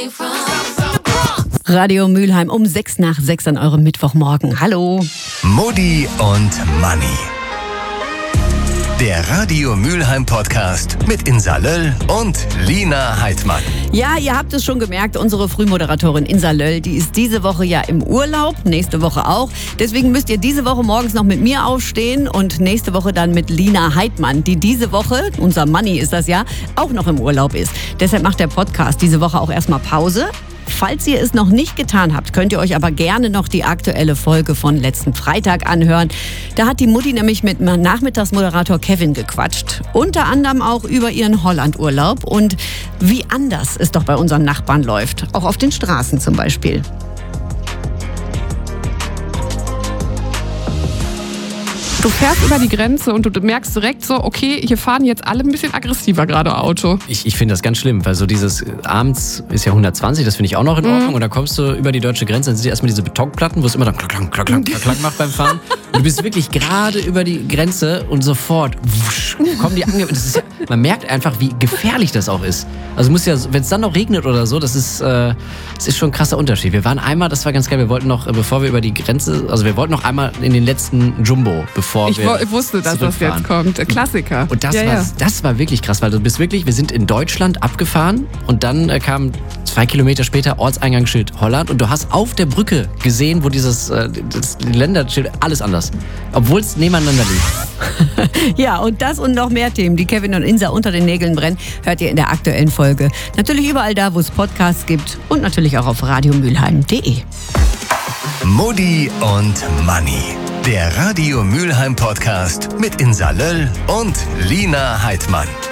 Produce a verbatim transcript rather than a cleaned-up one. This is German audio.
Radio Mülheim um sechs nach sechs an eurem Mittwochmorgen. Hallo. Mutti und Manni. Der Radio Mülheim Podcast mit Insa Löll und Lina Heidmann. Ja, ihr habt es schon gemerkt, unsere Frühmoderatorin Insa Löll, die ist diese Woche ja im Urlaub, nächste Woche auch. Deswegen müsst ihr diese Woche morgens noch mit mir aufstehen und nächste Woche dann mit Lina Heidmann, die diese Woche, unser Manni ist das ja, auch noch im Urlaub ist. Deshalb macht der Podcast diese Woche auch erstmal Pause. Falls ihr es noch nicht getan habt, könnt ihr euch aber gerne noch die aktuelle Folge von letzten Freitag anhören. Da hat die Mutti nämlich mit Nachmittagsmoderator Kevin gequatscht. Unter anderem auch über ihren Hollandurlaub und wie anders es doch bei unseren Nachbarn läuft. Auch auf den Straßen zum Beispiel. Du fährst über die Grenze und du merkst direkt so, okay, hier fahren jetzt alle ein bisschen aggressiver gerade Auto. Ich, ich finde das ganz schlimm, weil so dieses abends ist ja hundertzwanzig, das finde ich auch noch in Ordnung. Mhm. Und dann kommst du über die deutsche Grenze, dann sind erstmal diese Betonplatten, wo es immer dann klack, klack, klack, klack, klack, klack macht beim Fahren. Und du bist wirklich gerade über die Grenze und sofort wusch, kommen die ange... Das ist ja, man merkt einfach, wie gefährlich das auch ist. Also muss ja, wenn es dann noch regnet oder so, das ist, äh, das ist schon ein krasser Unterschied. Wir waren einmal, das war ganz geil, wir wollten noch, bevor wir über die Grenze, also wir wollten noch einmal in den letzten Jumbo, bevor ich wir Ich wusste, dass das jetzt kommt. Klassiker. Und das, ja, war, ja. das war wirklich krass, weil du bist wirklich, wir sind in Deutschland abgefahren und dann äh, kam zwei Kilometer später Ortseingangsschild Holland und du hast auf der Brücke gesehen, wo dieses äh, das Länderschild, alles anders. Obwohl es nebeneinander liegt. Ja, und das und noch mehr Themen, die Kevin und Insa unter den Nägeln brennen, hört ihr in der aktuellen Folge. Natürlich überall da, wo es Podcasts gibt und natürlich auch auf radiomülheim punkt de. Mutti und Manni. Der Radio Mülheim Podcast mit Insa Löll und Lina Heidmann.